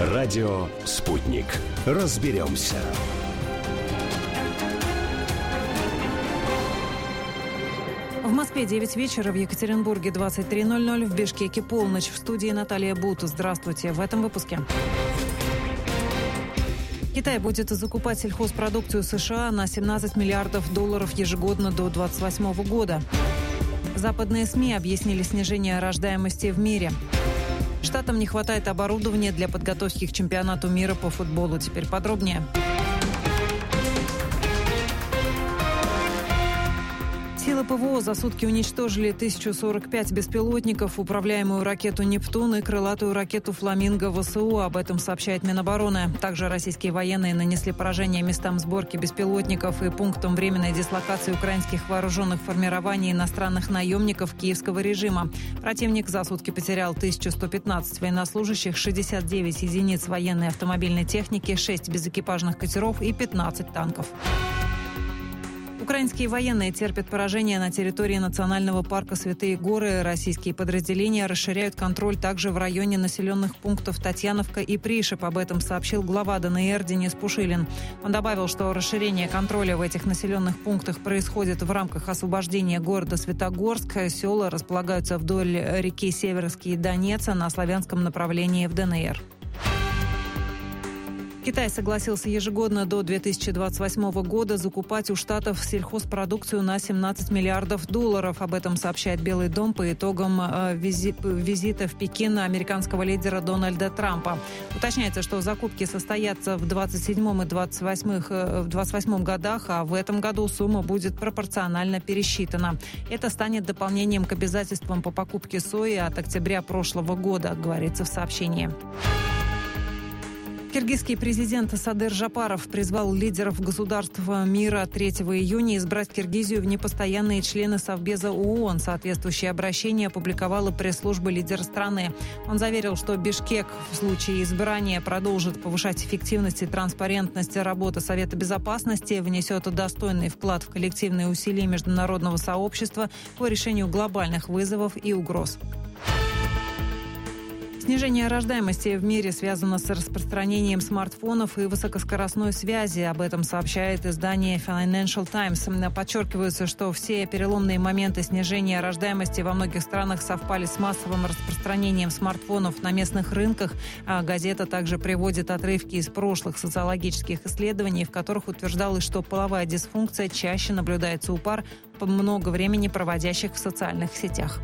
Радио «Спутник». Разберемся. В Москве 9 вечера, в Екатеринбурге 23:00, в Бишкеке полночь. В студии Наталья Бут. Здравствуйте. В этом выпуске. Китай будет закупать сельхозпродукцию США на $17 миллиардов ежегодно до 2028 года. Западные СМИ объяснили снижение рождаемости в мире. Штатам не хватает оборудования для подготовки к чемпионату мира по футболу. Теперь подробнее. Силы ПВО за сутки уничтожили 1045 беспилотников, управляемую ракету «Нептун» и крылатую ракету «Фламинго» ВСУ. Об этом сообщает Минобороны. Также российские военные нанесли поражение местам сборки беспилотников и пунктам временной дислокации украинских вооруженных формирований иностранных наемников киевского режима. Противник за сутки потерял 1115 военнослужащих, 69 единиц военной автомобильной техники, 6 безэкипажных катеров и 15 танков. Украинские военные терпят поражение на территории национального парка Святые Горы. Российские подразделения расширяют контроль также в районе населенных пунктов Татьяновка и Пришеп. Об этом сообщил глава ДНР Денис Пушилин. Он добавил, что расширение контроля в этих населенных пунктах происходит в рамках освобождения города Светогорск. Села располагаются вдоль реки Северский и Донец на славянском направлении в ДНР. Китай согласился ежегодно до 2028 года закупать у Штатов сельхозпродукцию на $17 миллиардов. Об этом сообщает Белый дом по итогам визита в Пекин американского лидера Дональда Трампа. Уточняется, что закупки состоятся в 2027 и 2028 годах, а в этом году сумма будет пропорционально пересчитана. Это станет дополнением к обязательствам по покупке сои от октября прошлого года, говорится в сообщении. Киргизский президент Садыр Жапаров призвал лидеров государств мира 3 июня избрать Киргизию в непостоянные члены Совбеза ООН. Соответствующее обращение опубликовала пресс-служба лидера страны. Он заверил, что Бишкек в случае избрания продолжит повышать эффективность и транспарентность работы Совета Безопасности, внесет достойный вклад в коллективные усилия международного сообщества по решению глобальных вызовов и угроз. Снижение рождаемости в мире связано с распространением смартфонов и высокоскоростной связи. Об этом сообщает издание Financial Times. Подчеркивается, что все переломные моменты снижения рождаемости во многих странах совпали с массовым распространением смартфонов на местных рынках. Газета также приводит отрывки из прошлых социологических исследований, в которых утверждалось, что половая дисфункция чаще наблюдается у пар, много времени проводящих в социальных сетях.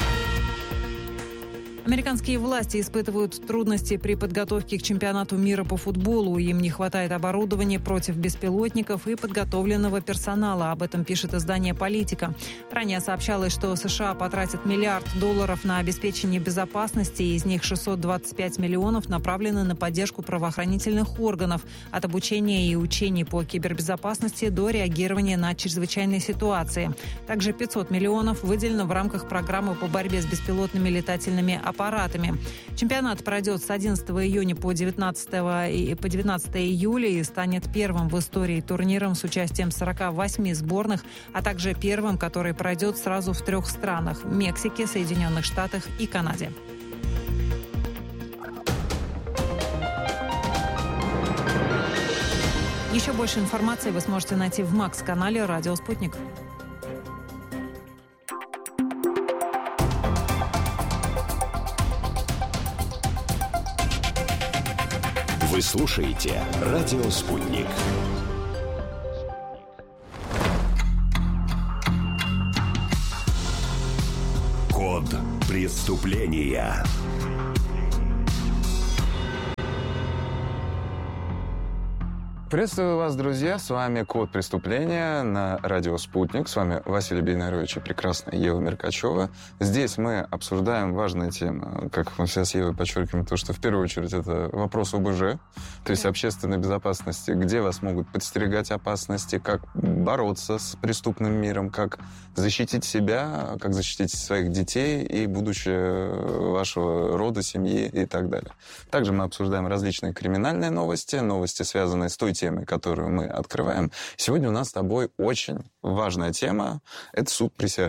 Американские власти испытывают трудности при подготовке к чемпионату мира по футболу. Им не хватает оборудования против беспилотников и подготовленного персонала. Об этом пишет издание «Политика». Ранее сообщалось, что США потратят $1 миллиард на обеспечение безопасности, из них 625 миллионов направлены на поддержку правоохранительных органов, от обучения и учений по кибербезопасности до реагирования на чрезвычайные ситуации. Также 500 миллионов выделено в рамках программы по борьбе с беспилотными летательными аппаратами. Чемпионат пройдет с 11 июня по 19 июля и станет первым в истории турниром с участием 48 сборных, а также первым, который пройдет сразу в 3 странах – Мексике, Соединенных Штатах и Канаде. Еще больше информации вы сможете найти в МАКС-канале «Радио Спутник». Вы слушаете «Радио Спутник». Код преступления. Приветствую вас, друзья. С вами «Код преступления» на радио «Спутник». С вами Василий Бейнарович и прекрасная Ева Меркачева. Здесь мы обсуждаем важные темы. Как мы сейчас с Евой подчеркиваем, то, что в первую очередь это вопрос ОБЖ, то есть общественной безопасности, где вас могут подстерегать опасности, как бороться с преступным миром, как защитить себя, как защитить своих детей и будущее вашего рода, семьи и так далее. Также мы обсуждаем различные криминальные новости, связанные с той темой, которую мы открываем. Сегодня у нас с тобой очень важная тема – это суд присяжных.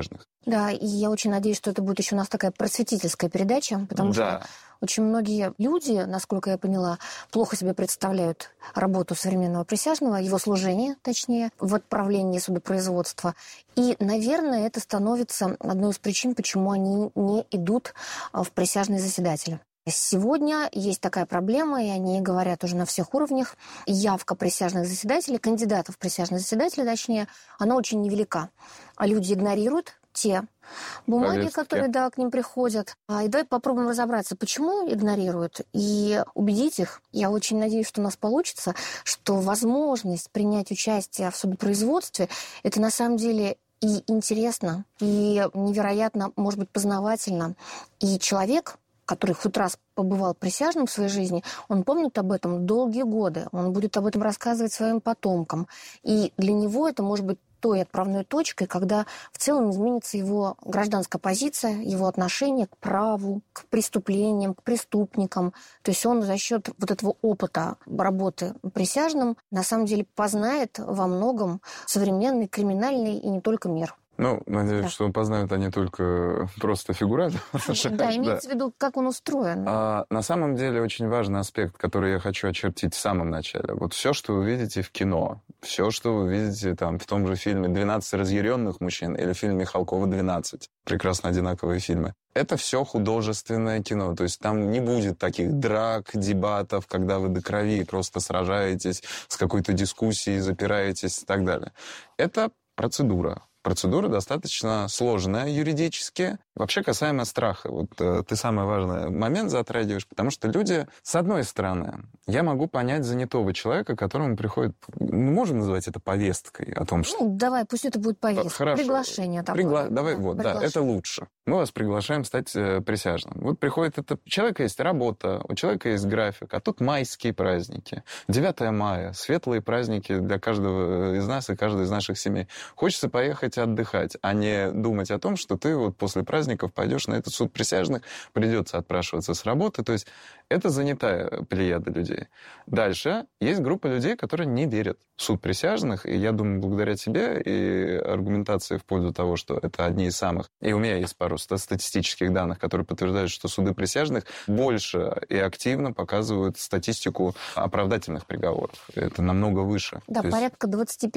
Да, и я очень надеюсь, что это будет еще у нас такая просветительская передача, потому что очень многие люди, насколько я поняла, плохо себе представляют работу современного присяжного, его служение, точнее, в отправлении судопроизводства. И, наверное, это становится одной из причин, почему они не идут в присяжные заседатели. Сегодня есть такая проблема, и они говорят уже на всех уровнях. Явка присяжных заседателей, кандидатов в присяжные заседатели, точнее, она очень невелика. А люди игнорируют те бумаги, которые, к ним приходят. И давай попробуем разобраться, почему игнорируют, и убедить их. Я очень надеюсь, что у нас получится, что возможность принять участие в судопроизводстве – это на самом деле и интересно, и невероятно, может быть, познавательно. И человек, который хоть раз побывал присяжным в своей жизни, он помнит об этом долгие годы. Он будет об этом рассказывать своим потомкам. И для него это может быть той отправной точкой, когда в целом изменится его гражданская позиция, его отношение к праву, к преступлениям, к преступникам. То есть он за счет вот этого опыта работы присяжным на самом деле познает во многом современный криминальный и не только мир. Надеюсь, что познают они только просто фигурально. Да, имеется в виду, как он устроен. На самом деле очень важный аспект, который я хочу очертить в самом начале. Вот все, что вы видите в кино, все, что вы видите там в том же фильме «12 разъяренных мужчин» или в фильме Михалкова «12», прекрасно одинаковые фильмы, это все художественное кино. То есть там не будет таких драк, дебатов, когда вы до крови просто сражаетесь с какой-то дискуссией, запираетесь и так далее. Это процедура. Процедура достаточно сложная юридически. Вообще, касаемо страха, вот ты самый важный момент затрагиваешь, потому что люди, с одной стороны, я могу понять занятого человека, которому приходит, мы можем называть это повесткой о том, что... Давай, пусть это будет повестка. Хорошо. Приглашение такое. Да, это лучше. Мы вас приглашаем стать присяжным. Вот приходит это... У человека есть работа, у человека есть график, а тут майские праздники. 9 мая, светлые праздники для каждого из нас и каждой из наших семей. Хочется поехать отдыхать, а не думать о том, что ты вот после праздников пойдешь на этот суд присяжных, придется отпрашиваться с работы. То есть это занятая плеяда людей. Дальше есть группа людей, которые не верят в суд присяжных, и я думаю, благодаря тебе и аргументации в пользу того, что это одни из самых, и у меня есть пару статистических данных, которые подтверждают, что суды присяжных больше и активно показывают статистику оправдательных приговоров. Это намного выше. Да, порядка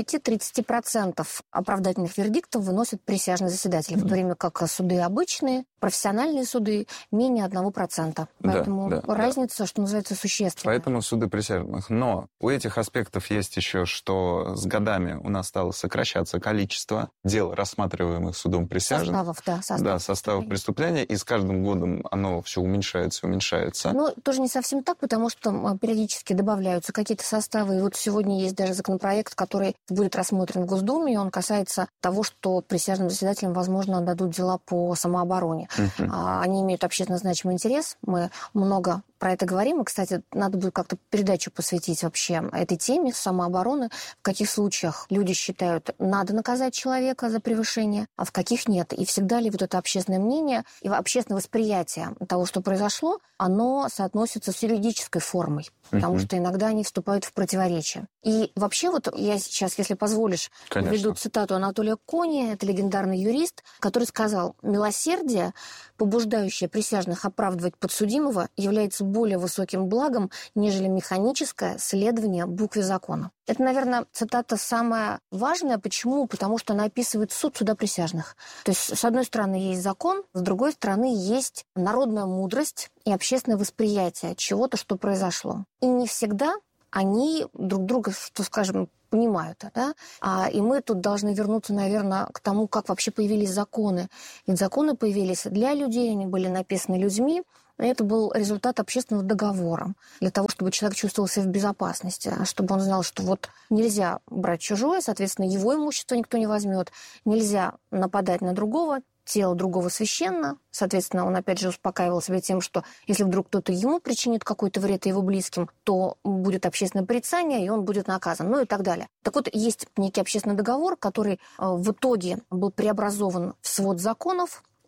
25-30% оправдательных вердиктов выносят присяжные заседатели, в то время как суды обычные, профессиональные суды менее 1%. Поэтому разница, что называется, существенная. Поэтому суды присяжных. Но у этих аспектов есть еще, что с годами у нас стало сокращаться количество дел, рассматриваемых судом присяжных. Составов преступления, и с каждым годом оно все уменьшается. Ну, тоже не совсем так, потому что периодически добавляются какие-то составы. И вот сегодня есть даже законопроект, который будет рассмотрен в Госдуме, и он касается того, что присяжным заседателям, возможно, дадут дела по самообороне. Они имеют общественно значимый интерес. Мы много про это говорим. И, кстати, надо будет как-то передачу посвятить вообще этой теме самообороны. В каких случаях люди считают, надо наказать человека за превышение, а в каких нет. И всегда ли вот это общественное мнение и общественное восприятие того, что произошло, оно соотносится с юридической формой. Потому что иногда они вступают в противоречие. И вообще вот я сейчас, если позволишь, введу цитату Анатолия Кони, это легендарный юрист, который сказал: «Милосердие, побуждающее присяжных оправдывать подсудимого, является более высоким благом, нежели механическое следование букве закона». Это, наверное, цитата самая важная. Почему? Потому что она описывает суть суда присяжных. То есть, с одной стороны, есть закон, с другой стороны, есть народная мудрость и общественное восприятие чего-то, что произошло. И не всегда они друг друга, что скажем, понимают. Да? И мы тут должны вернуться, наверное, к тому, как вообще появились законы. Ведь законы появились для людей, они были написаны людьми. И это был результат общественного договора для того, чтобы человек чувствовал себя в безопасности, чтобы он знал, что вот нельзя брать чужое, соответственно, его имущество никто не возьмет, нельзя нападать на другого, тело другого священно. Соответственно, он опять же успокаивал себя тем, что если вдруг кто-то ему причинит какой-то вред его близким, то будет общественное порицание, и он будет наказан, ну и так далее. Так вот, есть некий общественный договор, который в итоге был преобразован в свод законов,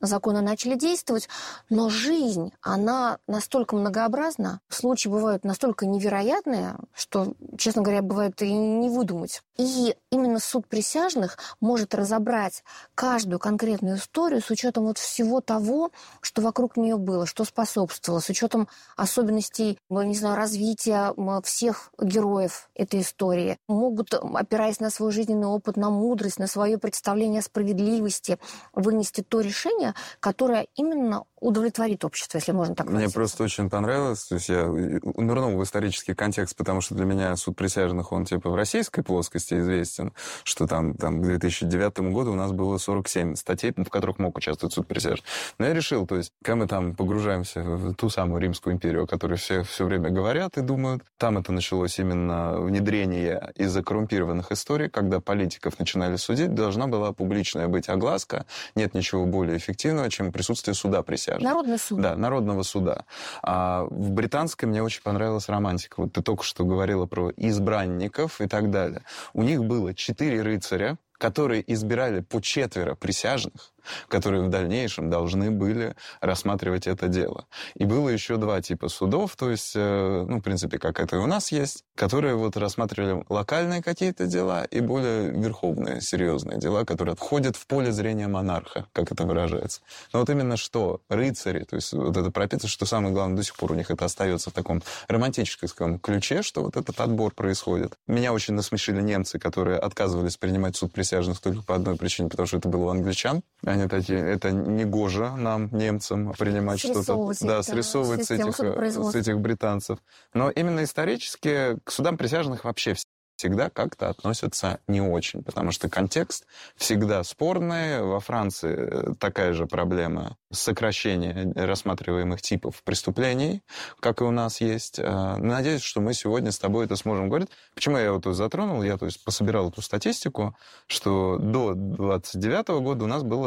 законы начали действовать, но жизнь, она настолько многообразна, случаи бывают настолько невероятные, что, честно говоря, бывает и не выдумать. И именно суд присяжных может разобрать каждую конкретную историю с учетом вот всего того, что вокруг нее было, что способствовало, с учетом особенностей, не знаю, развития всех героев этой истории. Могут, опираясь на свой жизненный опыт, на мудрость, на свое представление о справедливости, вынести то решение, которое именно удовлетворит общество, если можно так сказать. Мне просто очень понравилось, то есть я нырнул в исторический контекст, потому что для меня суд присяжных, он типа в российской плоскости известен, что там к 2009 году у нас было 47 статей, в которых мог участвовать суд присяжных. Но я решил, то есть, когда мы там погружаемся в ту самую Римскую империю, о которой все время говорят и думают, там это началось именно внедрение из-за коррумпированных историй, когда политиков начинали судить, должна была публичная быть огласка, нет ничего более эффективного, чем присутствие суда присяжных. Народный суд. Да, народного суда. А в британской мне очень понравилась романтика. Вот ты только что говорила про избранников и так далее. У них было 4 рыцаря, которые избирали по 4 присяжных, которые в дальнейшем должны были рассматривать это дело. И было еще 2 типа судов, то есть, в принципе, как это и у нас есть, которые вот рассматривали локальные какие-то дела и более верховные, серьезные дела, которые входят в поле зрения монарха, как это выражается. Но вот именно что рыцари, то есть вот это прописано, что самое главное, до сих пор у них это остается в таком романтическом ключе, что вот этот отбор происходит. Меня очень насмешили немцы, которые отказывались принимать суд присяжных только по одной причине, потому что это было у англичан. Они такие, это негоже нам, немцам, принимать что-то. Да, срисовывать с этих британцев. Но именно исторически к судам присяжных вообще всегда как-то относятся не очень, потому что контекст всегда спорный. Во Франции такая же проблема сокращения рассматриваемых типов преступлений, как и у нас есть. Надеюсь, что мы сегодня с тобой это сможем говорить. Почему я вот затронул? Я пособирал эту статистику, что до 29 года у нас было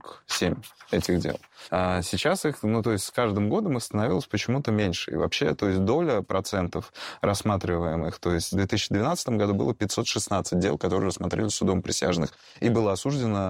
47 этих дел. А сейчас их, с каждым годом их становилось почему-то меньше. И вообще, то есть доля процентов рассматриваемых, то есть в 2012 году было 516 дел, которые рассмотрели судом присяжных, и было осуждено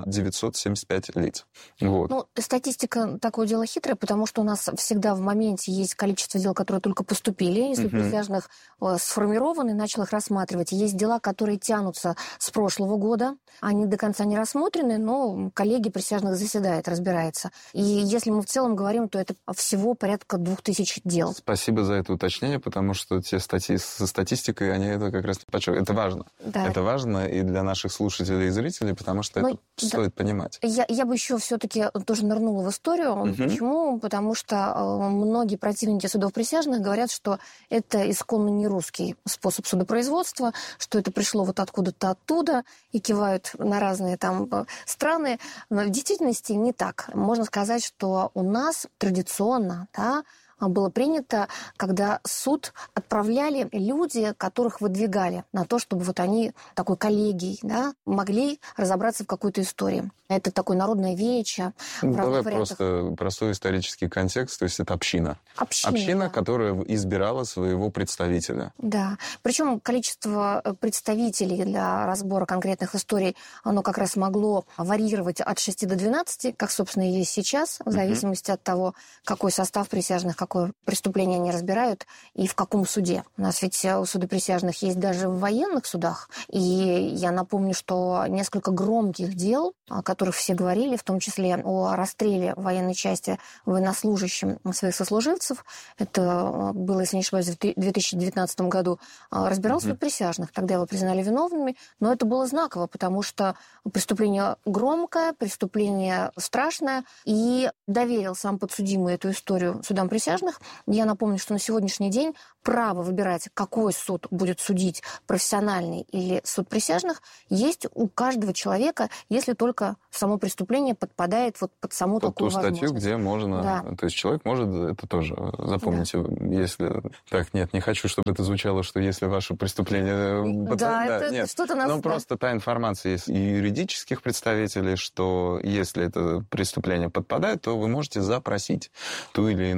975 лиц. Вот. Статистика такое дело хитрое, потому что у нас всегда в моменте есть количество дел, которые только поступили, и суд присяжных сформирован и начал их рассматривать. И есть дела, которые тянутся с прошлого года, они до конца не рассмотрены, но коллегия присяжных заседает, разбирается. И если мы в целом говорим, то это всего порядка 2000 дел. Спасибо за это уточнение, потому что те статьи со статистикой, они это как раз подчеркивают. Это важно. Да. Это важно и для наших слушателей и зрителей, потому что это стоит понимать. Я бы еще все-таки тоже нырнула в историю. Почему? Потому что многие противники судов присяжных говорят, что это исконно не русский способ судопроизводства, что это пришло вот откуда-то оттуда, и кивают на разные там страны. Но в действительности не так. Можно сказать, что у нас традиционно, было принято, когда суд отправляли люди, которых выдвигали на то, чтобы вот они такой коллегией могли разобраться в какой-то истории. Это такое народное вече. Давай просто простой исторический контекст, то есть это община. Община, которая избирала своего представителя. Да. Причем количество представителей для разбора конкретных историй, оно как раз могло варьировать от 6 до 12, как, собственно, и есть сейчас, в зависимости от того, какой состав присяжных, какое преступление они разбирают и в каком суде. У нас ведь суды присяжных есть даже в военных судах. И я напомню, что несколько громких дел, о которых все говорили, в том числе о расстреле военной части военнослужащим своих сослуживцев, это было, если не ошибаюсь, в 2019 году, разбирал суд присяжных. Тогда его признали виновными, но это было знаково, потому что преступление громкое, преступление страшное, и доверил сам подсудимый эту историю судам присяжных. Я напомню, что на сегодняшний день право выбирать, какой суд будет судить, профессиональный или суд присяжных, есть у каждого человека, если только само преступление подпадает вот под саму такую возможность. Ту статью, где можно... Да. То есть человек может это тоже запомнить. Да. Если... Так, нет, не хочу, чтобы это звучало, что если ваше преступление... Да, это нет. Что-то нас... Но просто та информация есть и юридических представителей, что если это преступление подпадает, то вы можете запросить ту или иную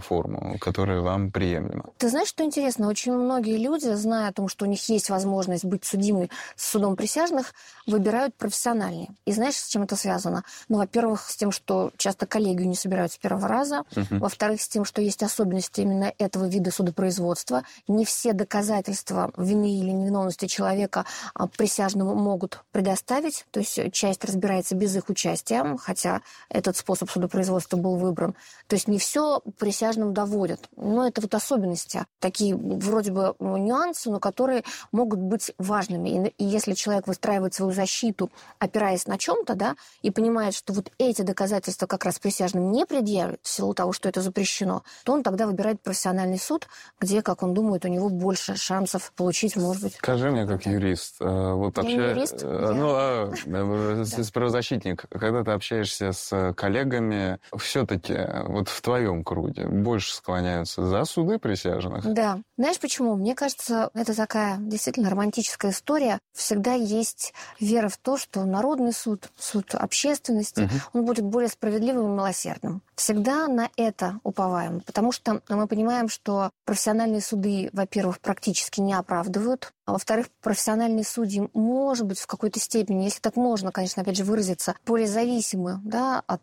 форму, которая вам приемлема. Ты знаешь, что интересно? Очень многие люди, зная о том, что у них есть возможность быть судимыми с судом присяжных, выбирают профессиональнее. И знаешь, с чем это связано? Ну, во-первых, с тем, что часто коллегию не собирают с первого раза. Во-вторых, с тем, что есть особенности именно этого вида судопроизводства. Не все доказательства вины или невиновности человека присяжному могут предоставить. То есть часть разбирается без их участия, хотя этот способ судопроизводства был выбран. То есть не все присяжным доводят. Но это вот особенности, такие вроде бы нюансы, но которые могут быть важными. И если человек выстраивает свою защиту, опираясь на чем-то, да, и понимает, что вот эти доказательства как раз присяжным не предъявят в силу того, что это запрещено, то он тогда выбирает профессиональный суд, где, как он думает, у него больше шансов получить, может быть. Скажи мне, как юрист, вот правозащитник, когда ты общаешься с коллегами, все-таки вот в твоем круге больше склоняются за суды присяжных? Да. Знаешь почему? Мне кажется, это такая действительно романтическая история. Всегда есть вера в то, что народный суд, суд общественности, он будет более справедливым и милосердным. Всегда на это уповаем, потому что мы понимаем, что профессиональные суды, во-первых, практически не оправдывают, а во-вторых, профессиональные судьи, может быть, в какой-то степени, если так можно, конечно, опять же, выразиться, более зависимы, да, от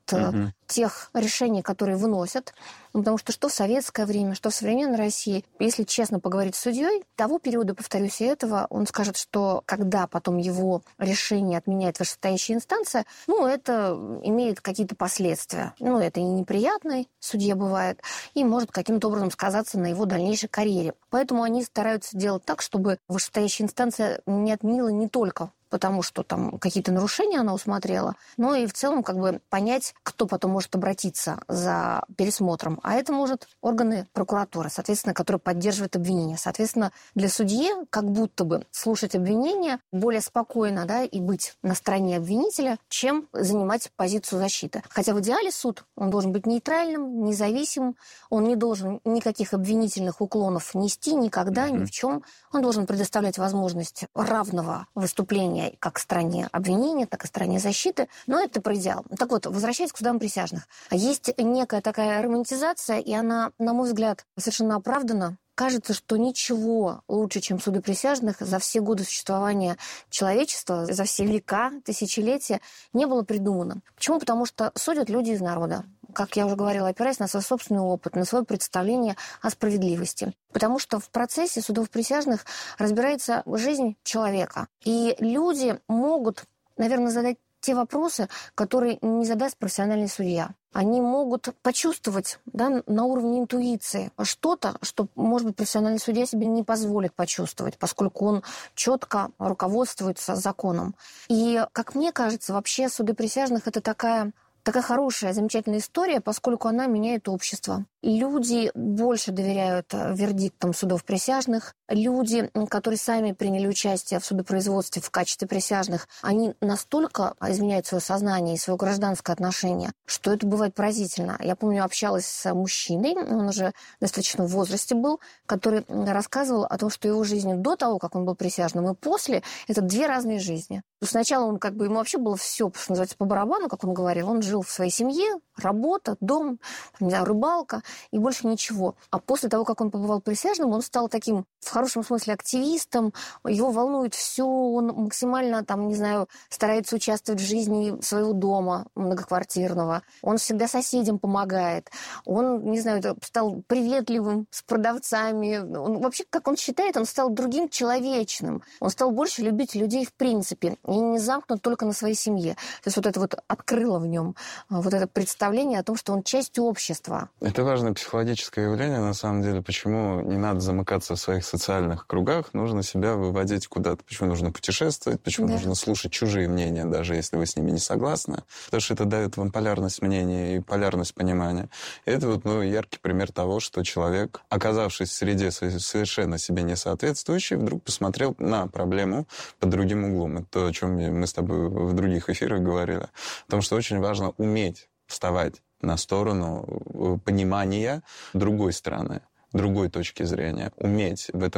тех решений, которые выносят. Потому что в советское время, что в современной России, если честно поговорить с судьей, того периода, повторюсь, и этого, он скажет, что когда потом его решение отменяет вышестоящая инстанция, это имеет какие-то последствия. Это и неприятный судья бывает, и может каким-то образом сказаться на его дальнейшей карьере. Поэтому они стараются делать так, чтобы вышестоящая инстанция не отменила не только потому что там какие-то нарушения она усмотрела, но и в целом понять, кто потом может обратиться за пересмотром. А это может органы прокуратуры, соответственно, которые поддерживают обвинение. Соответственно, для судьи как будто бы слушать обвинение более спокойно, да, и быть на стороне обвинителя, чем занимать позицию защиты. Хотя в идеале суд, он должен быть нейтральным, независимым, он не должен никаких обвинительных уклонов нести никогда, ни в чем. Он должен предоставлять возможность равного выступления как стороне обвинения, так и стороне защиты. Но это про идеал. Так вот, возвращаясь к судам присяжных. Есть некая такая романтизация, и она, на мой взгляд, совершенно оправдана. Кажется, что ничего лучше, чем суды присяжных, за все годы существования человечества, за все века, тысячелетия, не было придумано. Почему? Потому что судят люди из народа. Как я уже говорила, опираясь на свой собственный опыт, на свое представление о справедливости. Потому что в процессе судов присяжных разбирается жизнь человека. И люди могут, наверное, задать те вопросы, которые не задаст профессиональный судья. Они могут почувствовать, да, на уровне интуиции что-то, что, может быть, профессиональный судья себе не позволит почувствовать, поскольку он четко руководствуется законом. И, как мне кажется, вообще суды присяжных – это такая хорошая, замечательная история, поскольку она меняет общество. Люди больше доверяют вердиктам судов присяжных. Люди, которые сами приняли участие в судопроизводстве в качестве присяжных, они настолько изменяют свое сознание и свое гражданское отношение, что это бывает поразительно. Я помню, общалась с мужчиной, он уже достаточно в возрасте был, который рассказывал о том, что его жизнь до того, как он был присяжным, и после – это две разные жизни. Сначала он ему вообще было все, что называется, по барабану, как он говорил. Он жил в своей семье, работа, дом, рыбалка и больше ничего. А после того, как он побывал присяжным, он стал таким, в хорошем смысле, активистом. Его волнует все, он максимально, старается участвовать в жизни своего дома многоквартирного. Он всегда соседям помогает. Он, стал приветливым с продавцами. Он, вообще, как он считает, он стал другим человечным. Он стал больше любить людей в принципе. И не замкнут только на своей семье. То есть это открыло в нем это представление о том, что он часть общества. Это важное психологическое явление, на самом деле. Почему не надо замыкаться в своих социальных кругах, нужно себя выводить куда-то. Почему нужно путешествовать, почему нужно слушать чужие мнения, даже если вы с ними не согласны. Потому что это дает вам полярность мнения и полярность понимания. И это яркий пример того, что человек, оказавшись в среде совершенно себе не соответствующей, вдруг посмотрел на проблему под другим углом. Это то, о чем мы с тобой в других эфирах говорили. Потому что очень важно уметь вставать на сторону понимания другой стороны, другой точки зрения. Уметь в этом